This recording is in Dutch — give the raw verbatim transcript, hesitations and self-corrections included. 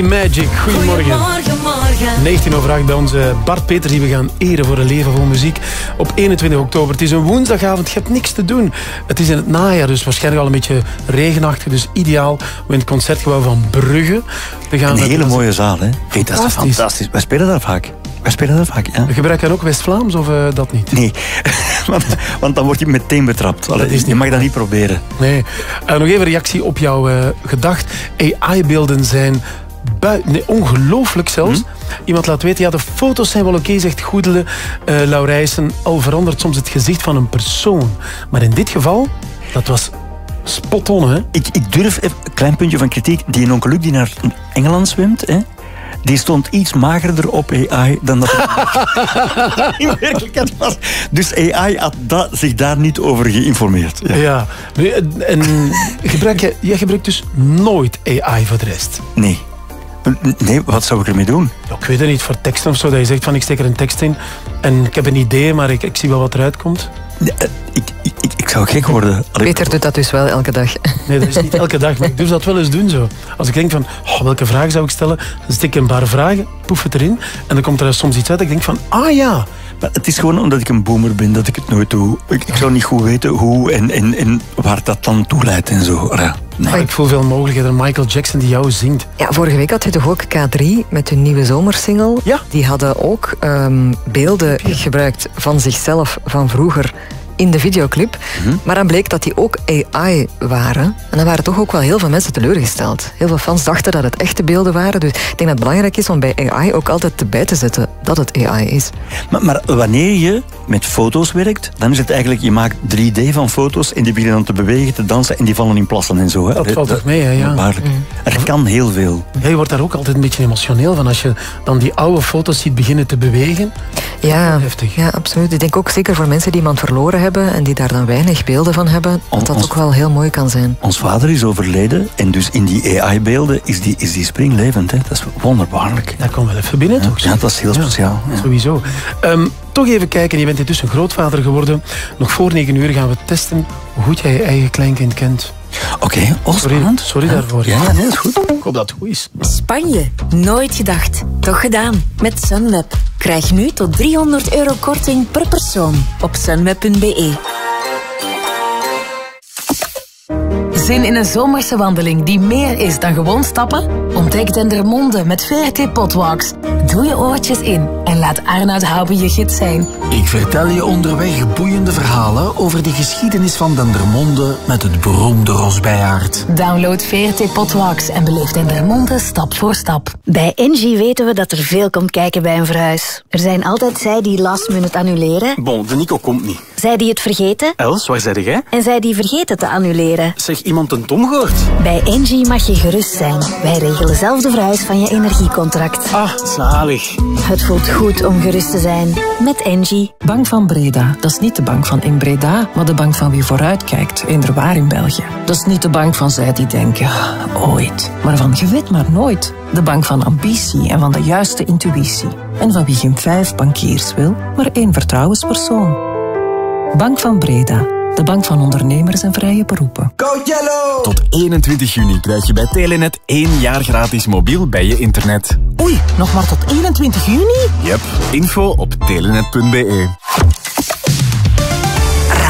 Magic, goedemorgen. Goedemorgen, morgen. negentien over acht bij onze Bart Peters, die we gaan eren voor een leven vol muziek op eenentwintig oktober. Het is een woensdagavond, je hebt niks te doen. Het is in het najaar, dus waarschijnlijk al een beetje regenachtig, dus ideaal om in het concertgebouw van Brugge te gaan. Een hele mooie zaal, hè? Hey, dat is fantastisch. Wij spelen daar vaak. Wij spelen daar vaak, ja. Gebruik je ook West-Vlaams of uh, dat niet? Nee, want, want dan word je meteen betrapt. Allee, je mag dat niet proberen. Nee. Uh, nog even reactie op jouw uh, gedacht. A I-beelden zijn bui- nee, ongelooflijk zelfs. Hm? Iemand laat weten, ja, de foto's zijn wel oké, okay, zegt Goedele uh, Laurijsen. Al verandert soms het gezicht van een persoon. Maar in dit geval, dat was spot on, hè? Ik, ik durf even een klein puntje van kritiek. Die onkel Luc die naar Engeland zwemt, hè? Die stond iets magerder op A I dan dat het in werkelijkheid was. Dus A I had dat, zich daar niet over geïnformeerd. Ja, ja. En gebruik je, jij gebruikt dus nooit A I voor de rest? Nee. Nee, wat zou ik ermee doen? Ja, ik weet het niet, voor teksten of zo. Dat je zegt van ik steek er een tekst in en ik heb een idee, maar ik, ik zie wel wat eruit komt. Nee, ik, ik, ik, ik zou gek worden. Peter doet dat dus wel elke dag. Nee, dat is niet elke dag, maar ik durf dat wel eens doen zo. Als ik denk van, oh, welke vraag zou ik stellen? Dan stik ik een paar vragen, poef het erin en dan komt er soms iets uit. Ik denk van, ah ja. Maar het is gewoon omdat ik een boomer ben dat ik het nooit doe. Ik, ik zou niet goed weten hoe en, en, en waar dat dan toe leidt en zo. Ja, nee. Ik voel veel mogelijkheden. Michael Jackson die jou zingt. Ja, vorige week had je toch ook K drie met hun nieuwe zomersingle. Ja. Die hadden ook um, beelden ja. gebruikt van zichzelf van vroeger in de videoclip. Mm-hmm. Maar dan bleek dat die ook A I waren. En dan waren toch ook wel heel veel mensen teleurgesteld. Heel veel fans dachten dat het echte beelden waren. Dus ik denk dat het belangrijk is om bij A I ook altijd erbij te zetten dat het A I is. Maar, maar wanneer je met foto's werkt, dan is het eigenlijk, je maakt drie D van foto's en die beginnen dan te bewegen, te dansen en die vallen in plassen en zo. Hè. Dat valt toch mee, hè? Ja. Waarlijk. Mm. Er kan heel veel. Ja, je wordt daar ook altijd een beetje emotioneel van als je dan die oude foto's ziet beginnen te bewegen. Ja, ja, absoluut. Ik denk ook zeker voor mensen die iemand verloren hebben en die daar dan weinig beelden van hebben, dat dat ons, ook wel heel mooi kan zijn. Ons vader is overleden en dus in die A I-beelden is die, is die springlevend. Hè. Dat is wonderbaarlijk. Daar komen we wel even binnen, ja, toch? Ja, dat is heel ja, speciaal. Ja. Sowieso. Um, toch even kijken, je bent intussen grootvader geworden. Nog voor negen uur gaan we testen hoe goed jij je eigen kleinkind kent. Oké, okay. oh, sorry, sorry ja. daarvoor. Ja, ja, nee, dat is goed. Ik hoop dat het goed is. Spanje, nooit gedacht. Toch gedaan. Met Sunweb. Krijg nu tot driehonderd euro korting per persoon op sunweb punt be. Zin in een zomerse wandeling die meer is dan gewoon stappen? Ontdek Dendermonde met V R T Potwalks. Doe je oortjes in en laat Arnoud Houben je gids zijn. Ik vertel je onderweg boeiende verhalen over de geschiedenis van Dendermonde met het beroemde Rosbijaard. Download V R T Potwalks en beleef Dendermonde stap voor stap. Bij Engie weten we dat er veel komt kijken bij een verhuis. Er zijn altijd zij die last minute annuleren. Bon, de Nico komt niet. Zij die het vergeten. Els, waar zei jij? En zij die vergeten te annuleren. Zeg, iemand een Tom gehoord? Bij Engie mag je gerust zijn. Wij regelen zelf de verhuis van je energiecontract. Ah, zalig. Het voelt goed om gerust te zijn met Engie. Bank van Breda, dat is niet de bank van in Breda, maar de bank van wie vooruitkijkt, eender waar in België. Dat is niet de bank van zij die denken, ooit, maar van je weet maar nooit. De bank van ambitie en van de juiste intuïtie. En van wie geen vijf bankiers wil, maar één vertrouwenspersoon. Bank van Breda. De bank van ondernemers en vrije beroepen. Go Yellow! Tot eenentwintig juni krijg je bij Telenet één jaar gratis mobiel bij je internet. Oei, nog maar tot eenentwintig juni? Yep, info op telenet punt be.